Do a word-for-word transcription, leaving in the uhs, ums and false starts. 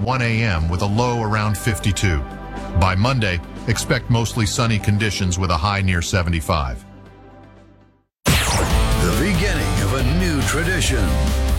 one A M with a low around fifty-two. By Monday, expect mostly sunny conditions with a high near seventy-five. The beginning of a new tradition.